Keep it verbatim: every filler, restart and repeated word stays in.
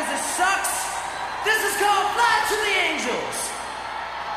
this sucks. This is called Fly to the Angels.